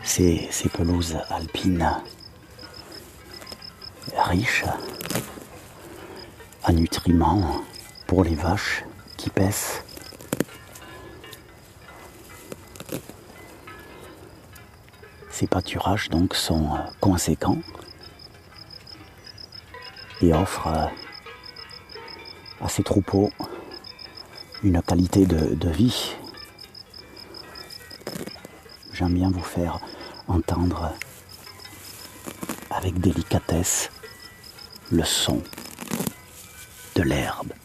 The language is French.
ces pelouses alpines riches en nutriments pour les vaches qui paissent. Ces pâturages donc sont conséquents et offrent à ces troupeaux une qualité de vie. J'aime bien vous faire entendre avec délicatesse le son de l'herbe.